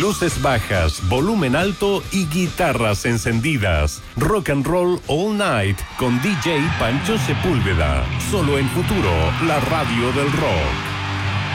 Luces bajas, volumen alto y guitarras encendidas. Rock and Roll All Night con DJ Pancho Sepúlveda. Solo en Futuro, la radio del rock.